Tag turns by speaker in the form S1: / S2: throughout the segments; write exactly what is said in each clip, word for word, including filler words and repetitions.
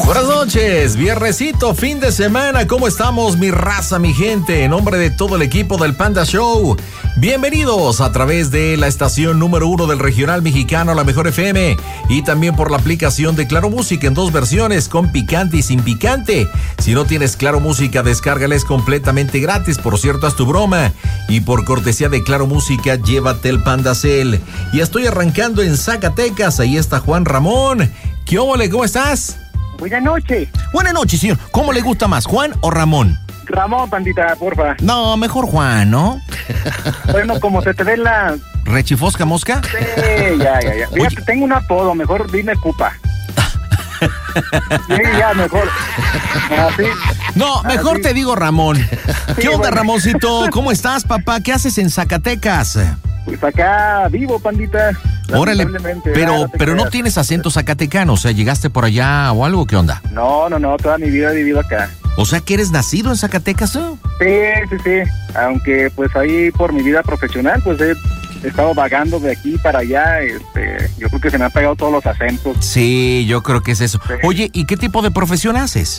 S1: Buenas noches, viernesito, fin de semana, ¿cómo estamos mi raza, mi gente? En nombre de todo el equipo del Panda Show, bienvenidos a través de la estación número uno del regional mexicano, la Mejor F M, y también por la aplicación de Claro Música en dos versiones, con picante y sin picante. Si no tienes Claro Música, descárgala, es completamente gratis, por cierto, haz tu broma. Y por cortesía de Claro Música, llévate el Panda Cell. Y estoy arrancando en Zacatecas, ahí está Juan Ramón. ¿Qué óvole? ¿Cómo estás?
S2: Buenas noches.
S1: Buenas noches, señor. ¿Cómo le gusta más, Juan o Ramón?
S2: Ramón, pandita, porfa.
S1: No, mejor Juan, ¿no?
S2: Bueno, como se te ve la...
S1: ¿Rechifosca mosca?
S2: Sí, ya, ya, ya. Fíjate, tengo un apodo, mejor dime Cupa. Sí, ya, mejor. Así.
S1: No, mejor
S2: Así.
S1: te digo Ramón.
S2: Sí,
S1: ¿Qué onda,
S2: bueno.
S1: Ramoncito? ¿Cómo estás, papá? ¿Qué haces en Zacatecas?
S2: Pues acá vivo, pandita.
S1: Órale,
S2: Lamentablemente,
S1: pero,
S2: ah, no te
S1: pero no
S2: creas.
S1: tienes acento zacatecano, o sea, ¿llegaste por allá o algo? ¿Qué onda?
S2: No, no, no, toda mi vida he vivido acá.
S1: O sea, ¿que eres nacido en Zacatecas, eh?
S2: Sí, sí, sí. Aunque pues ahí por mi vida profesional, pues he estado vagando de aquí para allá. Este, yo creo que se me han pegado todos los acentos.
S1: Sí, yo creo que es eso.
S2: Sí.
S1: Oye, ¿y qué tipo de profesión haces?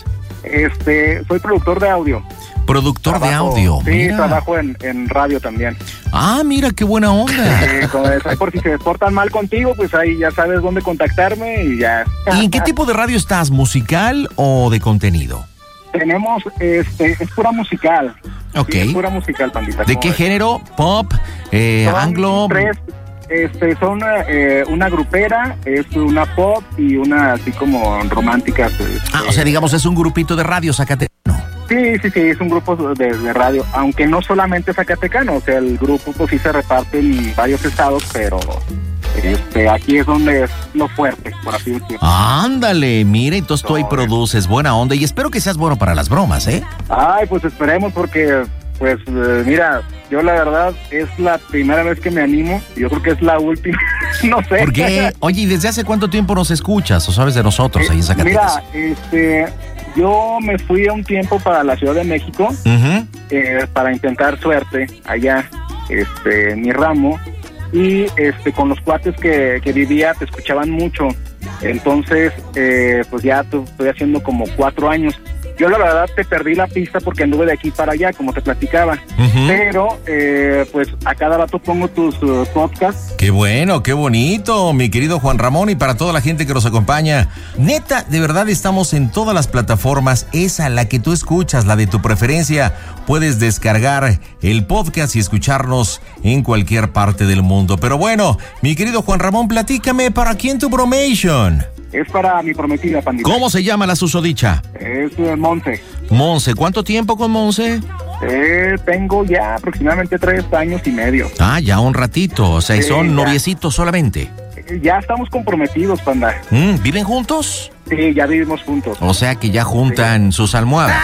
S2: Este, soy productor de audio.
S1: Productor de
S2: Trabajo-
S1: audio.
S2: Sí,
S1: Mira.
S2: trabajo en, en radio también.
S1: Ah, mira, qué buena onda.
S2: Eh, como es, ahí por si se portan mal contigo, pues ahí ya sabes dónde contactarme y ya.
S1: ¿Y en qué tipo de radio estás? ¿Musical o de contenido?
S2: Tenemos, este, es pura musical.
S1: Ok.
S2: Sí, es pura musical, pandita.
S1: ¿De
S2: ¿cómo
S1: qué
S2: ves?
S1: género? ¿Pop? Eh,
S2: Son
S1: ¿Anglo?
S2: Tres, este, son eh, una grupera, es una pop y una así como romántica. Pues,
S1: Ah, o sea, digamos, es un grupito de radio zacatecano.
S2: Sí, sí, sí, es un grupo de, de radio, aunque no solamente zacatecano, o sea, el grupo pues sí se reparte en varios estados, pero este, aquí es donde es lo fuerte, por así decirlo.
S1: Ándale, mira, entonces tú ahí
S2: No,
S1: produces buena onda y espero que seas bueno para las bromas, ¿eh?
S2: Ay, pues esperemos porque, pues, eh, mira, yo la verdad es la primera vez que me animo, yo creo que es la última, no sé.
S1: ¿Por qué? Oye, ¿y desde hace cuánto tiempo nos escuchas o sabes de nosotros ahí en Zacatecas?
S2: Mira, este, yo me fui a un tiempo para la Ciudad de México
S1: Ujú.
S2: eh, para intentar suerte allá, este, en mi ramo, y este, con los cuates que, que vivía te escuchaban mucho, entonces, eh, pues ya tu- estoy haciendo como cuatro años. Yo la verdad te perdí la pista porque anduve de aquí para allá, como te platicaba,
S1: Ujú.
S2: pero eh, pues a cada rato pongo tus uh, podcasts.
S1: Qué bueno, qué bonito, mi querido Juan Ramón, y para toda la gente que nos acompaña. Neta, de verdad estamos en todas las plataformas, esa la que tú escuchas, la de tu preferencia. Puedes descargar el podcast y escucharnos en cualquier parte del mundo. Pero bueno, mi querido Juan Ramón, platícame, ¿para quién tu bromation?
S2: Es para mi prometida, pandita.
S1: ¿Cómo se llama la susodicha?
S2: Es eh, Monse.
S1: Monse, ¿cuánto tiempo con Monse?
S2: Eh, tengo ya aproximadamente tres años y medio.
S1: Ah, ya un ratito, o sea, y
S2: Sí,
S1: son
S2: ya.
S1: noviecitos solamente.
S2: Eh, Ya estamos comprometidos, panda.
S1: Mm, ¿Viven juntos?
S2: Sí, ya vivimos juntos.
S1: O sea que ya juntan sus almohadas.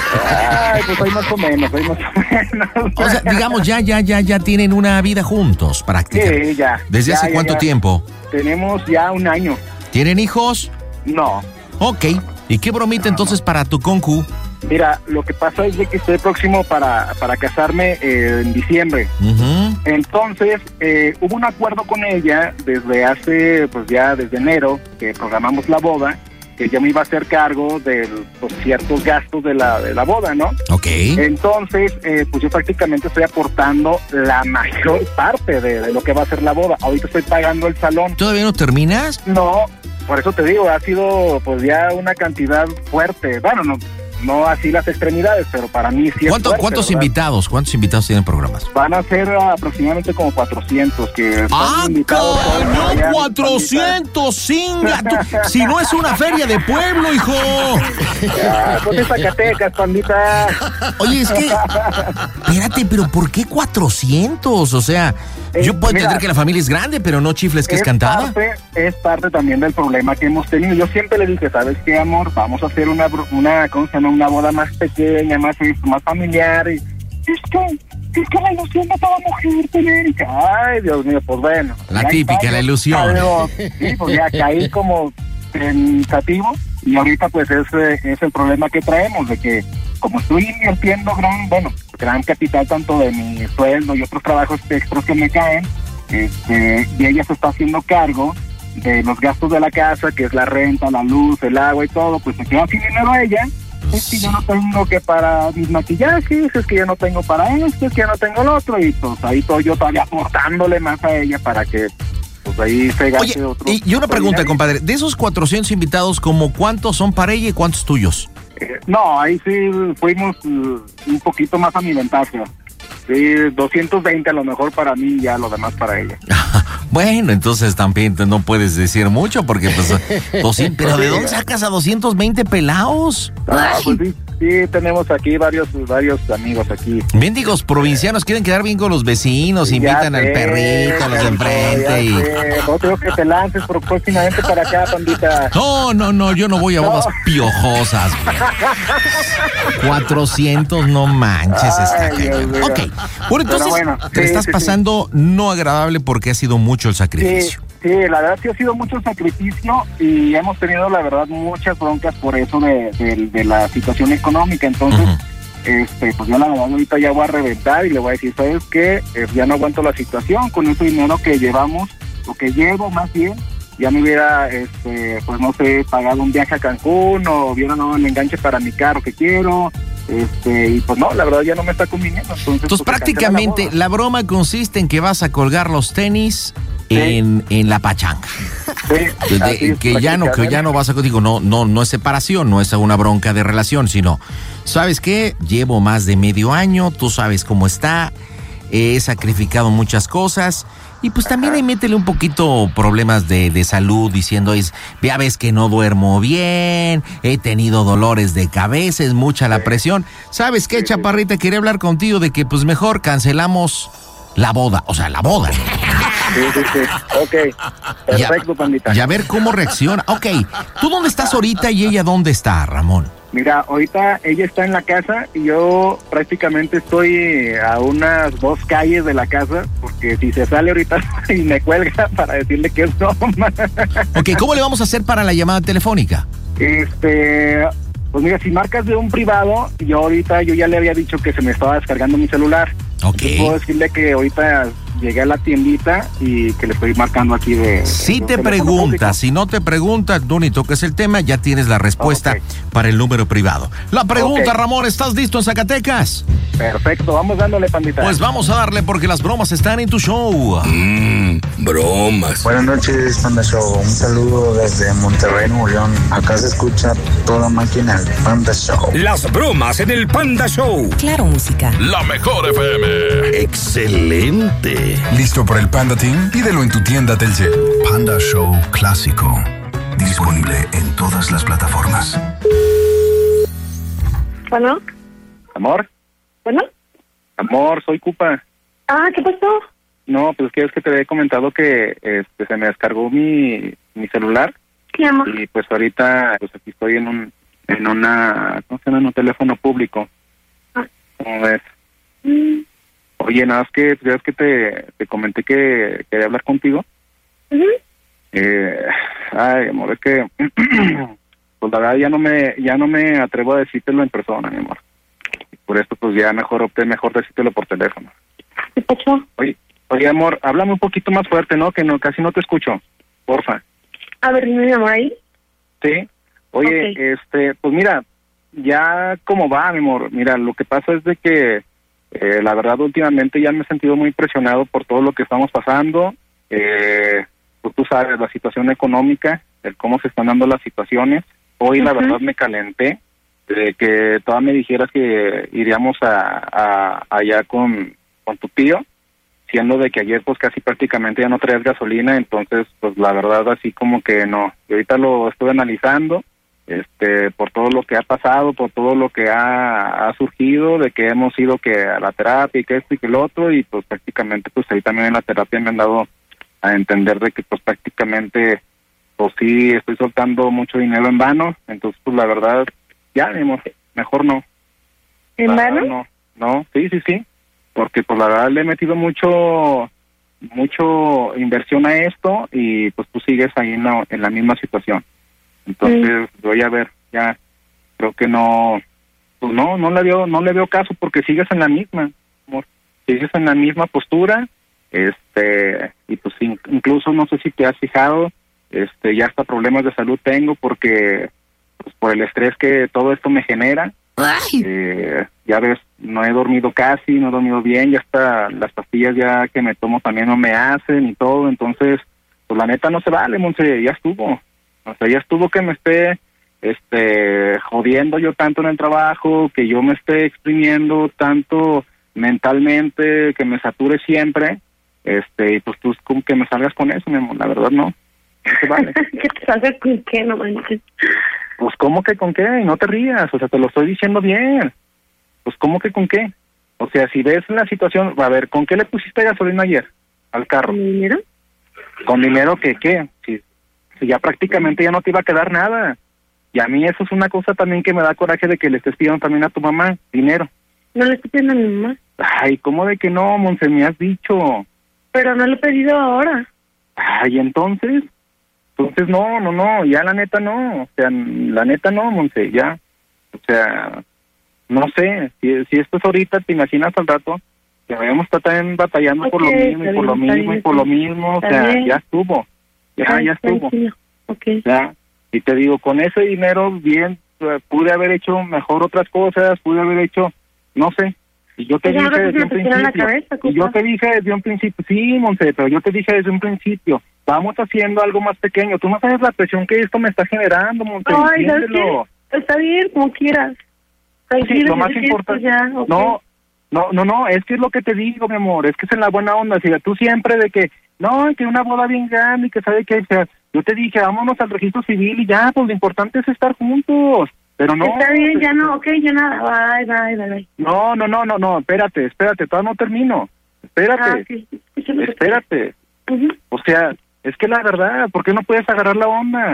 S2: Ay, pues hay más o menos, hay más o menos.
S1: O sea, digamos, ya, ya, ya, ya tienen una vida juntos, prácticamente.
S2: Sí, ya.
S1: ¿Desde
S2: Ya,
S1: hace
S2: ya,
S1: cuánto
S2: ya.
S1: tiempo?
S2: Tenemos ya un año.
S1: ¿Tienen hijos?
S2: No.
S1: Ok. ¿Y qué bromita entonces para tu concu?
S2: Mira, lo que pasa es de que estoy próximo para, para casarme eh, en diciembre.
S1: Ujú.
S2: Entonces, eh, hubo un acuerdo con ella desde hace, pues ya desde enero, que programamos la boda, que yo me iba a hacer cargo de pues, ciertos gastos de la, de la boda, ¿no?
S1: Ok.
S2: Entonces, eh, pues yo prácticamente estoy aportando la mayor parte de, de lo que va a ser la boda. Ahorita estoy pagando el salón.
S1: ¿Todavía no terminas?
S2: No, por eso te digo, ha sido pues ya una cantidad fuerte. Bueno, no, no así las extremidades, pero para mí sí es
S1: ¿Cuánto-
S2: fuerte,
S1: ¿Cuántos
S2: ¿verdad?
S1: invitados? ¿Cuántos invitados tienen programas?
S2: Van a ser aproximadamente como cuatrocientos que están
S1: ¡Ah,
S2: invitados todos
S1: cañón!
S2: allá,
S1: ¡cuatrocientos! ¡Singa! Tú- Si no es una feria de pueblo, hijo.
S2: Ah, pues es Zacatecas, pandita.
S1: Oye, es que... Espérate, pero ¿por qué cuatrocientos? O sea,
S2: Eh,
S1: yo puedo
S2: mira,
S1: entender que la familia es grande, pero no chifles que es, cantada.
S2: Parte, es parte también del problema que hemos tenido. Yo siempre le dije, ¿sabes qué, amor? Vamos a hacer una, bro- una, ¿cómo se llama? Una boda más pequeña, más, más familiar. Y, es que, es que la ilusión de toda mujer tener. Y que, ay, Dios mío, pues bueno.
S1: La
S2: Ya
S1: típica,
S2: está,
S1: la
S2: ya
S1: ilusión.
S2: caigo- sí, pues ya caí como pensativo. Y ahorita, pues, ese es el problema que traemos, de que como estoy invirtiendo gran, bueno, gran capital tanto de mi sueldo y otros trabajos extras que me caen, este, y ella se está haciendo cargo, de los gastos de la casa, que es la renta, la luz, el agua y todo, pues se queda sin dinero ella. Es que yo no tengo que para mis maquillajes, es que yo no tengo para esto, es que yo no tengo lo otro, y pues ahí estoy yo todavía aportándole más a ella para que pues ahí se gaste.
S1: Oye,
S2: otro.
S1: Y, y una pregunta, dinero. compadre, de esos cuatrocientos invitados, ¿como cuántos son para ella y cuántos tuyos?
S2: Eh, no, ahí sí fuimos uh, un poquito más a mi ventaja. Sí, doscientos veinte a lo mejor para mí y ya lo demás para ella.
S1: Bueno, entonces también no puedes decir mucho porque pues doscientos, pero ¿de dónde sacas a doscientos veinte pelados?
S2: Ah, pues sí, sí, tenemos aquí varios varios amigos aquí.
S1: Mendigos provincianos quieren quedar bien con los vecinos,
S2: ya
S1: invitan
S2: sé,
S1: al perrito, a los de enfrente y...
S2: No tengo que te lances por próximamente para acá, pandita.
S1: No, no, no, yo no voy a bodas no. piojosas. cuatrocientos, no manches, está cañón. Ok, bueno, entonces
S2: bueno,
S1: te
S2: sí,
S1: estás
S2: sí,
S1: pasando sí. no agradable porque ha sido mucho el sacrificio.
S2: Sí, sí, la verdad sí ha sido mucho el sacrificio y hemos tenido la verdad muchas broncas por eso de, de, de la situación económica, entonces uh-huh. este pues yo la verdad ahorita ya voy a reventar y le voy a decir, ¿sabes qué? Eh, ya no aguanto la situación con ese dinero que llevamos, o que llevo más bien, ya me hubiera, este pues no sé, pagado un viaje a Cancún o hubiera dado el enganche para mi carro que quiero. Este, y pues no, la verdad ya no me está conviniendo. Entonces,
S1: entonces
S2: pues,
S1: prácticamente la, la broma consiste en que vas a colgar los tenis sí. en, en la pachanga.
S2: Sí,
S1: de, de, que ya no, que ya no vas a, digo, no, no, no es separación, no es una bronca de relación, sino, ¿sabes qué? Llevo más de medio año, tú sabes cómo está, he sacrificado muchas cosas. Y pues también ahí métele un poquito problemas de, de salud, diciendo, es, ya ves que no duermo bien, he tenido dolores de cabeza, es mucha la presión. ¿Sabes qué, chaparrita? Quería hablar contigo de que pues mejor cancelamos la boda, o sea, la boda.
S2: Sí, sí, sí. Ok, perfecto, pandita.
S1: Y a ver cómo reacciona. Ok, ¿tú dónde estás ahorita y ella dónde está, Ramón?
S2: Mira, ahorita ella está en la casa y yo prácticamente estoy a unas dos calles de la casa, porque si se sale ahorita y me cuelga para decirle que es broma.
S1: Ok, ¿cómo le vamos a hacer para la llamada telefónica?
S2: Este, pues mira, si marcas de un privado, yo ahorita, yo ya le había dicho que se me estaba descargando mi celular.
S1: Ok.
S2: Yo puedo decirle que ahorita llegué a la tiendita y que le estoy marcando aquí de...
S1: Si
S2: de
S1: te pregunta, si no te pregunta, tú ni toques el tema, ya tienes la respuesta okay. para el número privado. La pregunta, okay. Ramón, ¿estás listo en Zacatecas?
S2: Perfecto, vamos dándole, pandita.
S1: Pues vamos a darle porque las bromas están en tu show.
S3: Mmm, bromas.
S4: Buenas noches, Panda Show. Un saludo desde Monterrey, Nuevo León. Acá se escucha toda máquina el Panda Show.
S3: Las bromas en el Panda Show.
S5: Claro, música.
S3: La mejor F M. Excelente.
S6: ¿Listo para el Panda Team? Pídelo en tu tienda Telcel. Panda Show Clásico. Disponible en todas las plataformas.
S7: Bueno.
S2: Amor.
S7: Bueno.
S2: Amor, soy Cupa.
S7: Ah, ¿qué pasó?
S2: No, pues que es que te había comentado que este se me descargó mi, mi celular.
S7: ¿Qué, amor?
S2: Y pues ahorita pues aquí estoy en un en una ¿cómo se llama? En un teléfono público.
S7: Ah.
S2: ¿Cómo ves?
S7: Mm.
S2: Oye, nada más que ya es que te, te comenté que quería hablar contigo.
S7: Uh-huh.
S2: Eh, ay, amor, es que pues la verdad ya no me ya no me atrevo a decírtelo en persona, mi amor. Por esto pues ya mejor opté mejor decírtelo por teléfono.
S7: ¿Qué pasó?
S2: Oye, oye, amor, háblame un poquito más fuerte, ¿no? Que no casi no te escucho. Porfa.
S7: A ver, dime, mi amor, ahí.
S2: Sí. Oye, okay. este, pues mira, ya cómo va, mi amor. Mira, lo que pasa es de que eh, la verdad últimamente ya me he sentido muy presionado por todo lo que estamos pasando. Eh, pues tú sabes, la situación económica, el cómo se están dando las situaciones. Hoy uh-huh. la verdad me calenté de que toda me dijeras que iríamos a, a allá con, con tu tío, siendo de que ayer pues casi prácticamente ya no traías gasolina, entonces pues la verdad así como que no. Y ahorita lo estuve analizando, este, por todo lo que ha pasado, por todo lo que ha, ha surgido, de que hemos ido que a la terapia y que esto y que el otro, y pues prácticamente pues ahí también en la terapia me han dado a entender de que pues prácticamente pues sí estoy soltando mucho dinero en vano, entonces pues la verdad ya mejor, mejor no.
S7: ¿En vano?
S2: No, no, sí, sí, sí, porque pues la verdad le he metido mucho mucho inversión a esto y pues tú sigues ahí en la, en la misma situación. Entonces mm. voy a ver, ya creo que no, pues no, no le veo, no le veo caso porque sigues en la misma, amor, sigues en la misma postura, este, y pues in, incluso no sé si te has fijado, este, ya hasta problemas de salud tengo porque, pues, por el estrés que todo esto me genera. Eh, ya ves, no he dormido casi, no he dormido bien, ya hasta las pastillas ya que me tomo también no me hacen y todo, entonces, pues la neta no se vale, Monse, ya estuvo. O sea, ya estuvo que me esté este jodiendo yo tanto en el trabajo, que yo me esté exprimiendo tanto mentalmente, que me sature siempre, este, y pues tú como que me salgas con eso, mi amor, la verdad no, no se vale.
S7: ¿Qué te salgas con qué, no manches?
S2: Pues cómo que con qué, no te rías, o sea, te lo estoy diciendo bien. Pues cómo que con qué, o sea, si ves la situación, a ver, ¿con qué le pusiste gasolina ayer al carro?
S7: ¿Con dinero?
S2: ¿Con dinero que qué? Si, si ya prácticamente ya no te iba a quedar nada. Y a mí eso es una cosa también que me da coraje de que le estés pidiendo también a tu mamá dinero.
S7: No le estoy pidiendo a mi mamá.
S2: Ay, ¿cómo de que no, Monse? Me has dicho.
S7: Pero no lo he pedido ahora.
S2: Ay, entonces, entonces no, no, no, ya la neta no, o sea, la neta no, Monse, ya, o sea, no sé, si, si esto es ahorita, te imaginas al rato, que vayamos a estar también batallando
S7: Okay,
S2: por lo mismo, y por lo
S7: bien,
S2: mismo,
S7: bien,
S2: y por lo
S7: bien.
S2: mismo, o
S7: Está
S2: sea,
S7: bien.
S2: ya estuvo, ya,
S7: Ay,
S2: ya estuvo,
S7: tranquilo. Okay.
S2: ya, y te digo, con ese dinero, bien, eh, pude haber hecho mejor otras cosas, pude haber hecho, no sé, y yo te
S7: Pues
S2: dije
S7: ahora
S2: desde
S7: sí
S2: un
S7: me te tira la
S2: principio,
S7: cabeza,
S2: y yo
S7: compa.
S2: te dije desde un principio, sí, Monse, pero yo te dije desde un principio, vamos haciendo algo más pequeño, tú no sabes la presión que esto me está generando, Monse,
S7: Ay, ¿sabes
S2: entiéndelo.
S7: qué? Está bien, como quieras.
S2: Sí,
S7: Tranquilo,
S2: lo
S7: si
S2: más
S7: te quieres,
S2: importante,
S7: pues ya, ok.
S2: no, no, no, no, es que es lo que te digo, mi amor, es que es en la buena onda, si tú siempre de que, no, que una boda bien grande y que sabe que, o sea, yo te dije, vámonos al registro civil y ya, pues lo importante es estar juntos, pero no.
S7: Está bien,
S2: pues,
S7: ya no, ok, ya nada, bye, bye, bye, bye.
S2: No, no, no, no, no, espérate, espérate, todavía no termino, espérate,
S7: Ah, sí, escucha lo que te
S2: espérate,
S7: digo. Ujú.
S2: o sea, es que la verdad, ¿por qué no puedes agarrar la onda?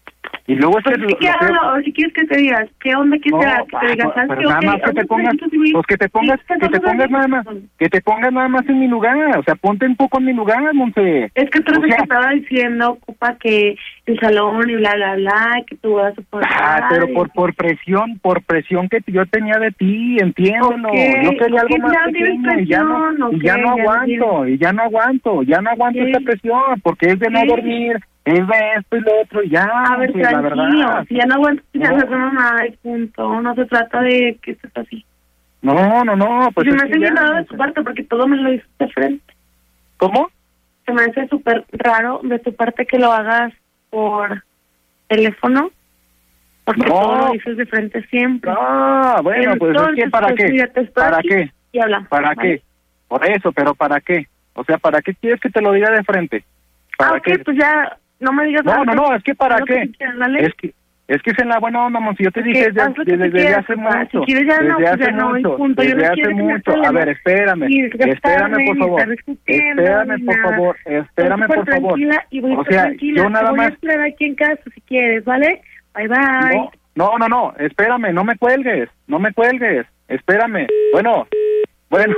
S2: Y luego es que...
S7: Pues,
S2: lo-
S7: ¿qué
S2: lo que-
S7: hágalo? Si quieres que te digas, ¿qué onda quieres
S2: No,
S7: que te
S2: ah,
S7: digas?
S2: pues,
S7: ¿Sabes
S2: pero
S7: qué?
S2: nada
S7: Ok,
S2: más que te
S7: vamos
S2: pongas,
S7: al registro civil.
S2: pues que te pongas,
S7: Sí,
S2: que te
S7: vamos al
S2: pongas nada más,
S7: registro.
S2: que te pongas nada más en mi lugar, o sea, ponte un poco en mi lugar, Monse.
S7: Es que tú
S2: O
S7: eres el
S2: sea,
S7: que estaba diciendo, ocupa que el salón y bla, bla, bla, que tú vas a soportar.
S2: ah, pero por por presión, por presión que yo tenía de ti, entiéndelo.
S7: Ok,
S2: Yo quería algo
S7: ok,
S2: más
S7: ya tienes
S2: pequeño y ya no,
S7: presión,
S2: y ya
S7: ok,
S2: no
S7: ya
S2: aguanto, y ya no aguanto, ya no aguanto
S7: Ok.
S2: esta presión, porque es de no
S7: Ok.
S2: dormir, es de esto y lo otro, y ya,
S7: A ver,
S2: Monse, la
S7: tranquilo,
S2: verdad.
S7: si ya no aguantas, ya
S2: No.
S7: no hacemos nada y punto. No se trata de que estés así.
S2: No, no, no, pues
S7: se
S2: es
S7: me
S2: que
S7: hace bien
S2: ya,
S7: raro de
S2: Monse.
S7: tu parte porque todo me lo dices de frente.
S2: ¿Cómo?
S7: Se me hace súper raro de tu parte que lo hagas por teléfono, porque
S2: No.
S7: todo lo dices de frente siempre.
S2: Ah, bueno, pues es
S7: Entonces,
S2: que ¿para
S7: pues,
S2: qué?
S7: mira, te estoy
S2: ¿Para
S7: aquí
S2: qué?
S7: y hablamos,
S2: ¿Para
S7: ¿vale?
S2: qué? Por eso, pero ¿para qué? O sea, ¿para qué quieres que te lo diga de frente? ¿Para
S7: Ah, ok,
S2: qué?
S7: pues ya, no me digas
S2: No,
S7: nada.
S2: no, no, es que ¿para
S7: Haz lo que
S2: qué?
S7: tú quieras, ¿vale?
S2: Es que es que es en la buena onda, Monse, yo te
S7: Ok,
S2: dije desde,
S7: haz lo que tú
S2: desde, desde
S7: quieras,
S2: hace
S7: papá.
S2: mucho,
S7: Si quieres ya
S2: desde
S7: no, pues
S2: hace
S7: ya no, y
S2: mucho,
S7: punto. Yo no
S2: desde
S7: quiero
S2: hace
S7: que me
S2: mucho. A
S7: problemas.
S2: ver, espérame,
S7: Ni gastarme,
S2: espérame por
S7: ni
S2: favor,
S7: estar discutiendo,
S2: espérame
S7: ni
S2: por
S7: nada.
S2: favor, espérame
S7: Estoy
S2: por
S7: súper
S2: favor.
S7: tranquila y voy a
S2: O
S7: estar
S2: sea,
S7: tranquila.
S2: yo nada
S7: Te voy a
S2: más,
S7: esperar aquí en casa si quieres, ¿vale? Bye, bye.
S2: no, no, no, no, espérame, no me cuelgues, no me cuelgues, espérame. Bueno, bueno.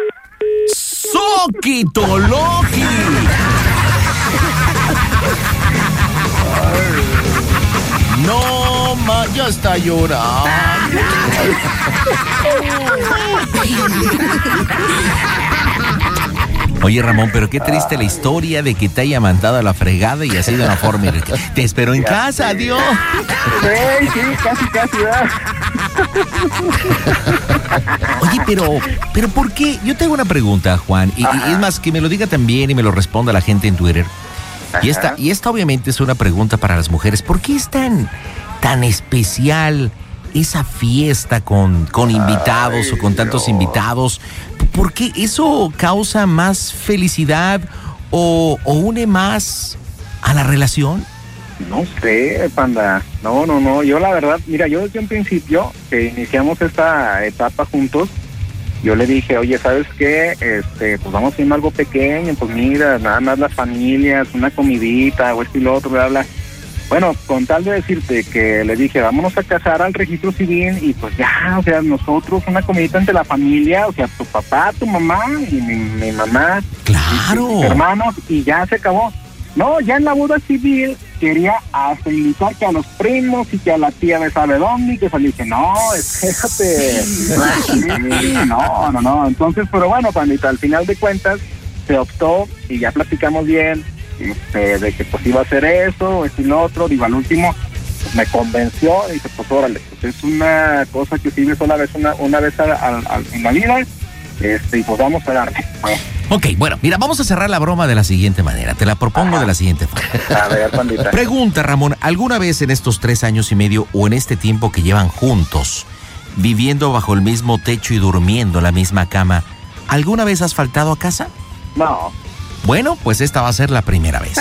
S1: ¡Soquito Loki! No, ma, ya está llorando. Oye, Ramón, pero qué triste la historia de que te haya mandado a la fregada y así de una forma. Te espero en casa, adiós.
S2: Sí, sí, casi, casi, ¿verdad?
S1: Oye, pero, pero ¿por qué? Yo tengo una pregunta, Juan, y, y es más, que me lo diga también y me lo responda la gente en Twitter. Y esta, y esta obviamente es una pregunta para las mujeres. ¿Por qué es tan, tan especial esa fiesta con, con invitados
S2: Ay,
S1: o con tantos
S2: Dios.
S1: invitados? ¿Por qué eso causa más felicidad o, o une más a la relación?
S2: No sé, Panda. No, no, no. Yo la verdad, mira, yo desde un principio que iniciamos esta etapa juntos, yo le dije, oye, ¿sabes qué? Este, pues vamos a ir a algo pequeño, pues mira, nada más las familias, una comidita o esto y lo otro, bla, bla. Bueno, con tal de decirte que le dije, vámonos a casar al registro civil y pues ya, o sea, nosotros una comidita entre la familia, o sea, tu papá, tu mamá y mi, mi mamá,
S1: Claro.
S2: mis hermanos, y ya se acabó. No, ya en la boda civil quería hasta invitar que a los primos y que a la tía de sabe dónde, y que se le dije, no, espérate. Sí, no, no, no. Entonces, pero bueno, pandita, al final de cuentas se optó y ya platicamos bien este, de que pues iba a hacer eso, esto y lo otro. Digo, al último pues, me convenció y dije, pues órale, pues es una cosa que sirve sola vez, una, una vez a, a, a, en la vida, este, y pues vamos a darle. Bueno.
S1: Ok, bueno, mira, vamos a cerrar la broma de la siguiente manera. Te la propongo Ajá. de la siguiente forma.
S2: A ver, pandita.
S1: Pregunta, Ramón, ¿alguna vez en estos tres años y medio o en este tiempo que llevan juntos, viviendo bajo el mismo techo y durmiendo en la misma cama, ¿alguna vez has faltado a casa?
S2: No.
S1: Bueno, pues esta va a ser la primera vez.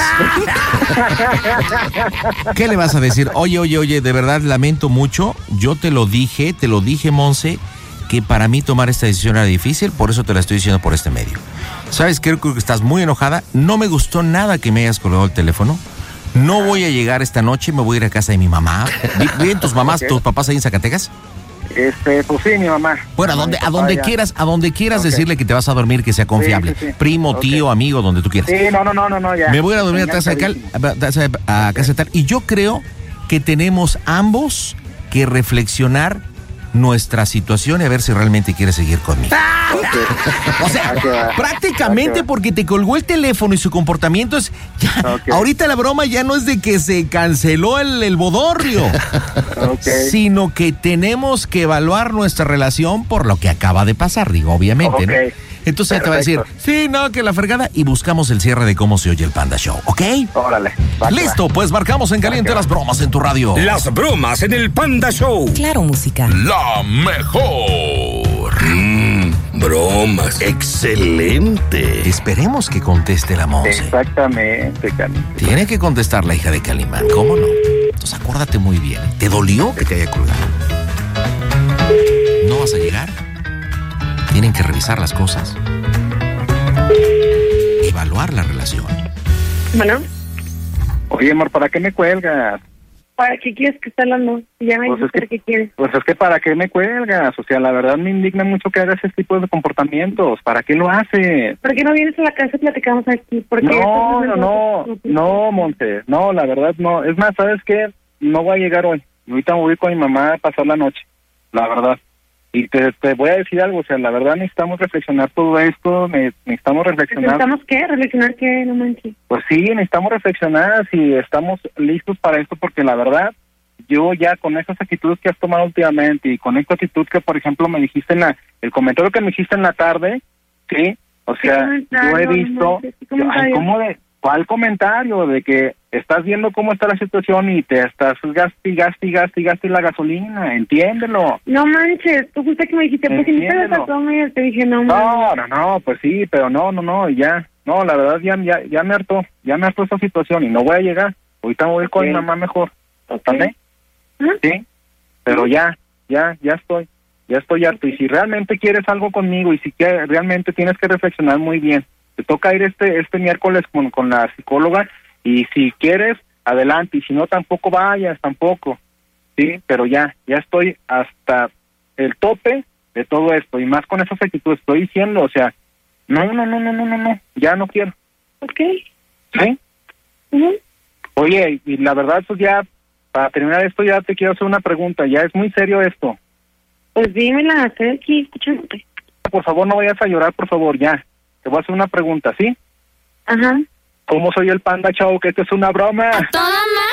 S1: ¿Qué le vas a decir? Oye, oye, oye, de verdad lamento mucho. Yo te lo dije, te lo dije, Monse, que para mí tomar esta decisión era difícil, por eso te la estoy diciendo por este medio. ¿Sabes? Creo que estás muy enojada. No me gustó nada que me hayas colgado el teléfono. No voy a llegar esta noche, me voy a ir a casa de mi mamá. ¿Viven tus mamás, okay. tus papás ahí en Zacatecas?
S2: Este, pues sí, mi mamá.
S1: Bueno, a donde, a donde quieras, a donde quieras okay. decirle que te vas a dormir, que sea confiable. Sí, sí, sí. Primo, okay. tío, amigo, donde tú quieras.
S2: Sí, no, no, no, no, no ya.
S1: Me voy a dormir a casa de cal, a, a casa de tal. Y yo creo que tenemos ambos que reflexionar nuestra situación y a ver si realmente quieres seguir conmigo.
S2: Okay.
S1: O sea, okay. prácticamente okay. porque te colgó el teléfono y su comportamiento es... Ya, okay. Ahorita la broma ya no es de que se canceló el, el bodorrio, okay. sino que tenemos que evaluar nuestra relación por lo que acaba de pasar, digo, obviamente, okay. ¿no? Entonces te va a decir, sí, no, que la fregada, y buscamos el cierre de cómo se oye el Panda Show, ¿ok?
S2: Órale. Va,
S1: Listo, va. Pues marcamos en caliente va, las bromas en tu radio.
S3: Las bromas en el Panda Show.
S5: Claro, música.
S3: La mejor. Mm, bromas. Excelente.
S1: Esperemos que conteste la Monse.
S2: Exactamente, Calimán.
S1: Tiene que contestar la hija de Calimán, ¿cómo no? Entonces acuérdate muy bien. ¿Te dolió que te haya colgado? ¿No vas a llegar? Tienen que revisar las cosas. Evaluar la relación.
S7: Bueno.
S2: Oye, amor, ¿para qué me cuelgas?
S7: ¿Para qué quieres que esté hablando? Ya me
S2: pues
S7: dijiste
S2: es que,
S7: qué quieres.
S2: Pues es que ¿para qué me cuelgas? O sea, la verdad me indigna mucho que hagas ese tipo de comportamientos. ¿Para qué lo haces?
S7: ¿Por qué no vienes a la casa y platicamos aquí? Porque
S2: no, no, no, no, Monte. No, la verdad no. Es más, ¿sabes qué? No voy a llegar hoy. Ahorita me voy con mi mamá a pasar la noche. La verdad. Y te, te voy a decir algo, o sea, la verdad necesitamos reflexionar todo esto, necesitamos reflexionar...
S7: ¿Necesitamos qué? ¿Reflexionar qué? No manches.
S2: Pues sí, necesitamos reflexionar si estamos listos para esto, porque la verdad, yo ya con esas actitudes que has tomado últimamente y con esta actitud que, por ejemplo, me dijiste en la... El comentario que me dijiste en la tarde, ¿sí? O sea, yo he visto... No ay, ¿cómo de...? ¿Cuál comentario? De que estás viendo cómo está la situación y te estás gaste y gaste y gaste y gaste la gasolina, entiéndelo.
S7: No manches, tú fuiste que me dijiste, pues si no te desató, y te dije no manches.
S2: No, no, no, pues sí, pero no, no, no, ya, no, la verdad ya, ya, ya me hartó, ya me hartó esa situación y no voy a llegar, ahorita me voy con okay. mi mamá mejor, ¿también?
S7: ¿Ah?
S2: Sí, pero ¿Ah? ya, ya, ya estoy, ya estoy harto okay. y si realmente quieres algo conmigo y si que, realmente tienes que reflexionar muy bien. Te toca ir este este miércoles con, con la psicóloga y si quieres, adelante, y si no, tampoco vayas, tampoco, sí, pero ya, ya estoy hasta el tope de todo esto, y más con esas actitudes, estoy diciendo, o sea, no, no, no, no, no, no, no, ya no quiero.
S7: Ok.
S2: ¿Sí?
S7: Uh-huh.
S2: Oye, y la verdad, pues ya, para terminar esto, ya te quiero hacer una pregunta, ya es muy serio esto.
S7: Pues dímela, estoy aquí escuchándote.
S2: Por favor, no vayas a llorar, por favor, ya. Te voy a hacer una pregunta, ¿sí?
S7: Ajá.
S2: ¿Cómo soy el Panda Show? Que esto es una broma.
S5: A toda